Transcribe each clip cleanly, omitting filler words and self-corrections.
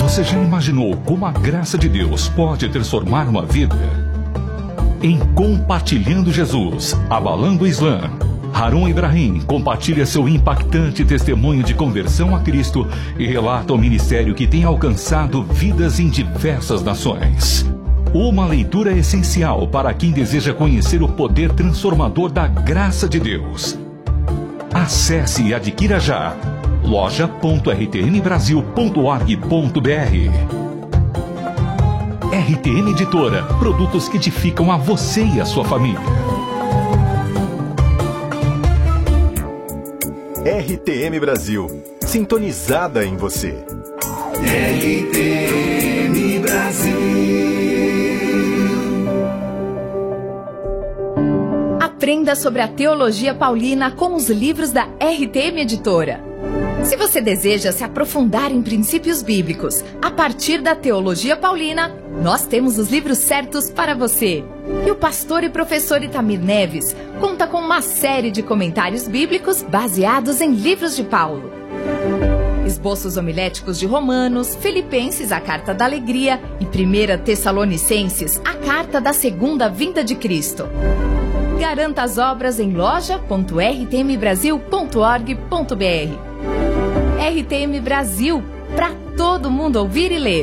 Você já imaginou como a graça de Deus pode transformar uma vida? Em Compartilhando Jesus, Abalando o Islã, Harun Ibrahim compartilha seu impactante testemunho de conversão a Cristo e relata o ministério que tem alcançado vidas em diversas nações. Uma leitura essencial para quem deseja conhecer o poder transformador da graça de Deus. Acesse e adquira já loja.rtmbrasil.org.br. RTM Editora, produtos que edificam a você e a sua família. RTM Brasil, sintonizada em você. RTM Brasil. Aprenda sobre a teologia paulina com os livros da RTM Editora. Se você deseja se aprofundar em princípios bíblicos a partir da teologia paulina, nós temos os livros certos para você. E o pastor e professor Itamir Neves conta com uma série de comentários bíblicos baseados em livros de Paulo. Esboços homiléticos de Romanos, Filipenses, a Carta da Alegria e 1 Tessalonicenses, a Carta da Segunda Vinda de Cristo. Garanta as obras em loja.rtmbrasil.org.br. RTM Brasil, para todo mundo ouvir e ler.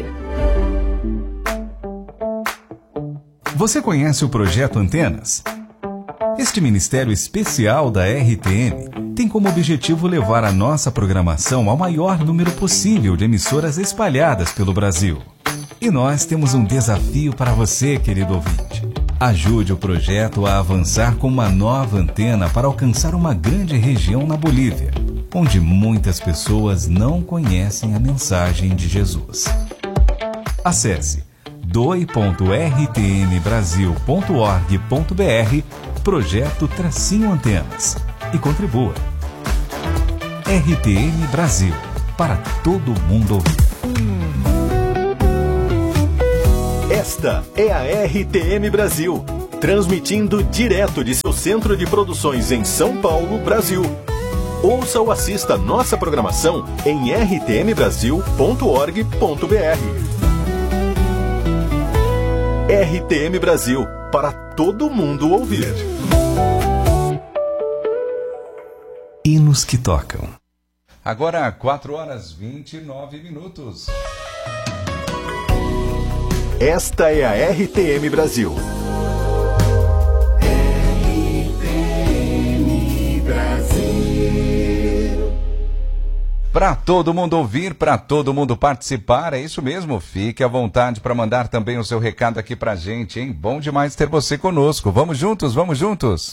Você conhece o Projeto Antenas? Este ministério especial da RTM tem como objetivo levar a nossa programação ao maior número possível de emissoras espalhadas pelo Brasil. E nós temos um desafio para você, querido ouvinte. Ajude o projeto a avançar com uma nova antena para alcançar uma grande região na Bolívia, onde muitas pessoas não conhecem a mensagem de Jesus. Acesse doe.rtmbrasil.org.br Projeto-Antenas e contribua. RTM Brasil, para todo mundo ouvir. Esta é a RTM Brasil, transmitindo direto de seu centro de produções em São Paulo, Brasil. Ouça ou assista nossa programação em rtmbrasil.org.br. RTM Brasil, para todo mundo ouvir. Hinos que tocam. Agora 4h29. Esta é a RTM Brasil. RTM Brasil. Para todo mundo ouvir, para todo mundo participar, é isso mesmo. Fique à vontade para mandar também o seu recado aqui pra gente, hein? Bom demais ter você conosco. Vamos juntos, vamos juntos.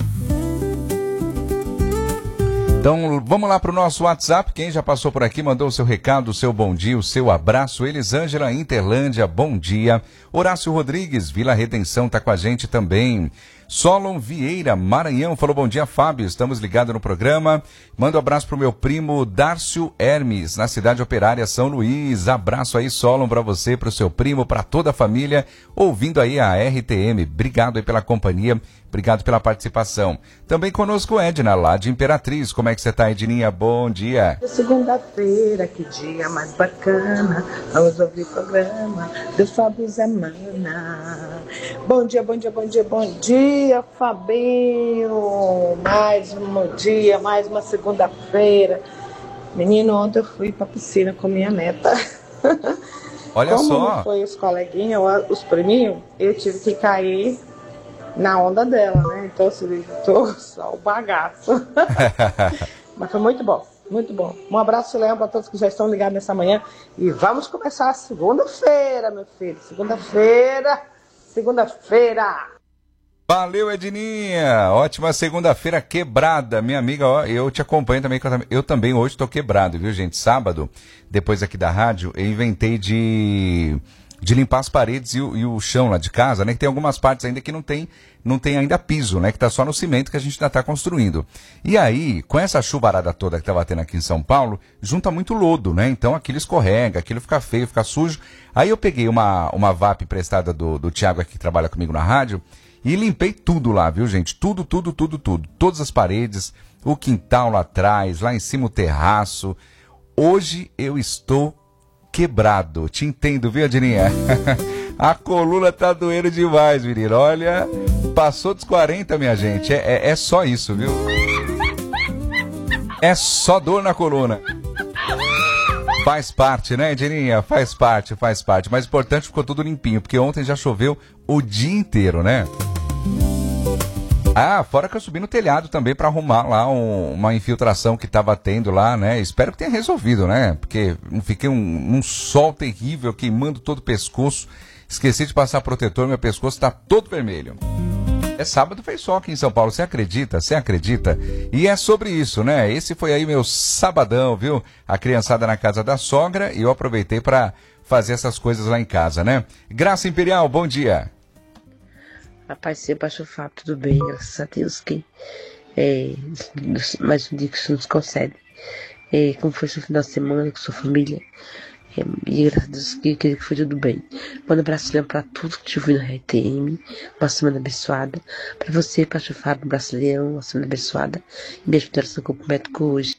Então, vamos lá para o nosso WhatsApp. Quem já passou por aqui, mandou o seu recado, o seu bom dia, o seu abraço. Elisângela, Interlândia, bom dia. Horácio Rodrigues, Vila Redenção, tá com a gente também. Solon Vieira, Maranhão, falou bom dia, Fábio, estamos ligados no programa. Manda um abraço pro meu primo Dárcio Hermes, na cidade operária São Luís. Abraço aí, Solon, para você, pro seu primo, para toda a família, ouvindo aí a RTM. Obrigado aí pela companhia, obrigado pela participação. Também conosco Edna, lá de Imperatriz. Como é que você tá, Edninha? Bom dia. Segunda-feira, que dia mais bacana. Vamos ouvir o programa do Fábio Zamana. Bom dia, bom dia, bom dia, bom dia, Fabinho. Mais um dia, mais uma segunda-feira. Menino, ontem eu fui pra piscina com minha neta. Olha Como só. não foi os coleguinhas, os priminhos, eu tive que cair na onda dela, né? Então, assim, tô só o bagaço. Mas foi muito bom, muito bom. Um abraço, Léo, para todos que já estão ligados nessa manhã. E vamos começar a segunda-feira, meu filho. Segunda-feira. Valeu, Edninha. Ótima segunda-feira quebrada. Minha amiga, ó, eu te acompanho também. Eu também hoje tô quebrado, viu, gente? Sábado, depois aqui da rádio, eu inventei de limpar as paredes e o chão lá de casa, né? Que tem algumas partes ainda que não tem ainda piso, né? Que tá só no cimento que a gente ainda tá construindo. E aí, com essa chuvarada toda que tá batendo aqui em São Paulo, junta muito lodo, né? Então aquilo escorrega, aquilo fica feio, fica sujo. Aí eu peguei uma VAP emprestada do Thiago aqui que trabalha comigo na rádio e limpei tudo lá, viu, gente? Tudo. Todas as paredes, o quintal lá atrás, lá em cima o terraço. Hoje eu estou quebrado. Te entendo, viu, Adirinha? A coluna tá doendo demais, menino. Olha, passou dos 40, minha gente. É só isso, viu? É só dor na coluna. Faz parte, né, Edininha? Faz parte. Mas o importante, ficou tudo limpinho, porque ontem já choveu o dia inteiro, né? Ah, fora que eu subi no telhado também para arrumar lá uma infiltração que tava tendo lá, né? Espero que tenha resolvido, né? Porque fiquei um sol terrível, queimando todo o pescoço. Esqueci de passar protetor, meu pescoço tá todo vermelho. Sábado fez sol aqui em São Paulo, você acredita? E é sobre isso, né? Esse foi aí meu sabadão, viu? A criançada na casa da sogra e eu aproveitei para fazer essas coisas lá em casa, né? Graça Imperial, bom dia. Rapaz, seu Pastor Fábio, tudo bem? Graças a Deus que mais um dia que o Senhor nos concede. Como foi seu final de semana com sua família? E graças a Deus que foi tudo bem. Manda um abraço pra tudo que te ouviu na RTM. Uma semana abençoada. Pra você, Pastor Fábio, um abraço leão, uma semana abençoada. E beijo de oração com o médico hoje.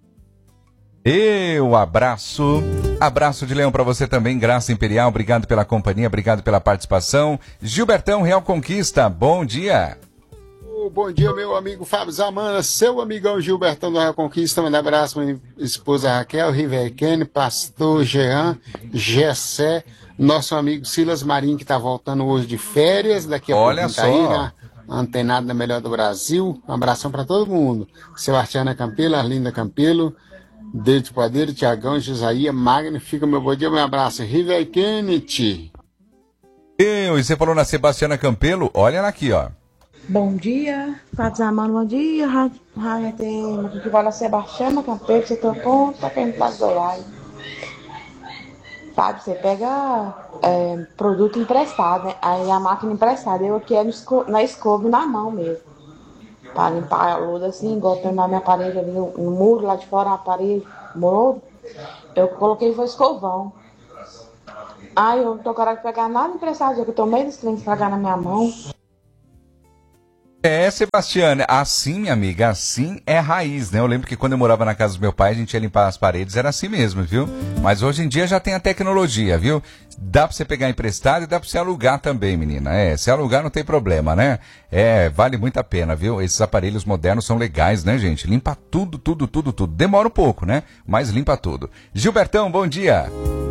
Abraço de leão pra você também, Graça Imperial. Obrigado pela companhia, obrigado pela participação. Gilbertão, Real Conquista, bom dia. Bom dia, meu amigo Fábio Zamana, seu amigão Gilbertão do Real Conquista. Manda abraço pra minha esposa Raquel, Riverkene, pastor Jean, Gessé, nosso amigo Silas Marinho, que tá voltando hoje de férias. Daqui a pouco tá aí, né? Antenado na Melhor do Brasil. Um abração pra todo mundo. Sebastiana Campelo, Arlinda Campelo, Deide Padeiro, Tiagão, Josaía, Magno. Fica meu bom dia, meu abraço. Riverkene. E você falou na Sebastiana Campelo, olha ela aqui, ó. Bom dia, Fábio Zamano, bom dia, Rádio tem aqui que fala Sebastiana Campelo, você tocou, tá querendo para Goiás. Fábio, você pega produto emprestado, né? Aí a máquina emprestada, eu aqui na escova e na mão mesmo. Para limpar a loda assim, igual eu na minha parede ali no muro, lá de fora, na parede, muro, eu coloquei foi escovão. Aí eu não tô coragem de pegar nada emprestado, eu tô meio dos clientes estragar na minha mão. Sebastiana, assim, minha amiga, assim é raiz, né? Eu lembro que quando eu morava na casa do meu pai, a gente ia limpar as paredes, era assim mesmo, viu? Mas hoje em dia já tem a tecnologia, viu? Dá pra você pegar emprestado e dá pra você alugar também, menina. Se alugar não tem problema, né? Vale muito a pena, viu? Esses aparelhos modernos são legais, né, gente? Limpa tudo. Demora um pouco, né? Mas limpa tudo. Gilbertão, bom dia.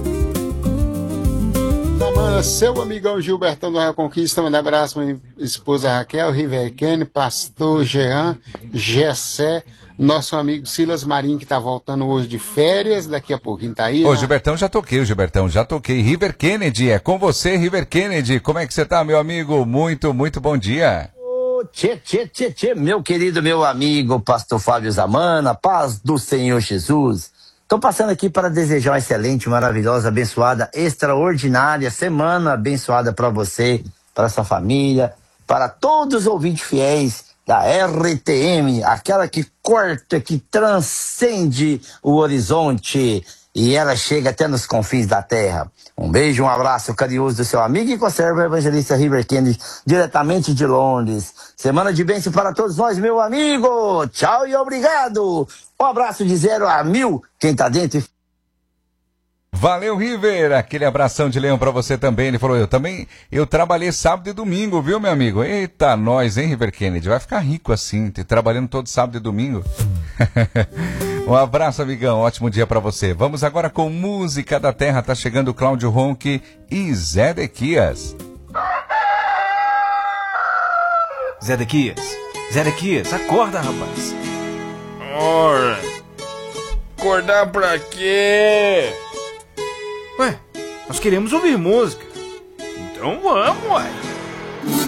Seu amigão Gilbertão do Real Conquista, manda abraço pra minha esposa Raquel, Riverkene, pastor Jean, Gessé, nosso amigo Silas Marinho, que tá voltando hoje de férias, daqui a pouquinho tá aí. Ô, Gilbertão, já toquei. River Kennedy, é com você, River Kennedy. Como é que você tá, meu amigo? Muito bom dia. Tchê, meu querido, meu amigo, pastor Fábio Zamana, paz do Senhor Jesus. Estou passando aqui para desejar uma excelente, maravilhosa, abençoada, extraordinária semana abençoada para você, para sua família, para todos os ouvintes fiéis da RTM, aquela que corta, que transcende o horizonte e ela chega até nos confins da terra. Um beijo, um abraço carinhoso do seu amigo e conserva o evangelista River Kennedy, diretamente de Londres. Semana de bênção para todos nós, meu amigo. Tchau e obrigado. Um abraço de 0 a 1000, quem tá dentro. Valeu, River. Aquele abração de leão pra você também. Ele falou, eu trabalhei sábado e domingo, viu, meu amigo? Eita, nós, hein, River Kennedy? Vai ficar rico assim, trabalhando todo sábado e domingo. Um abraço, amigão. Ótimo dia pra você. Vamos agora com música da terra. Tá chegando Cláudio Ronque e Zedequias. Zedequias, acorda, rapaz. Ora, acordar pra quê? Ué, nós queremos ouvir música. Então vamos, ué.